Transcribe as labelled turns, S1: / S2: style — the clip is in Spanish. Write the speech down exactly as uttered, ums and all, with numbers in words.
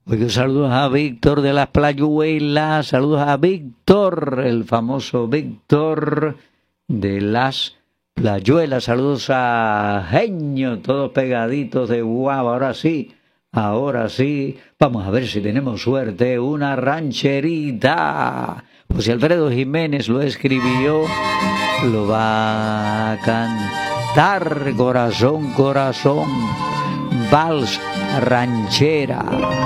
S1: Oiga, saludos a Víctor de las Playuelas, saludos a Víctor, el famoso Víctor de las Playuelas, saludos a Genio, todos pegaditos de guau, ahora sí, ahora sí, vamos a ver si tenemos suerte, una rancherita. José Alfredo Jiménez lo escribió, lo va a cantar, corazón, corazón, vals ranchera.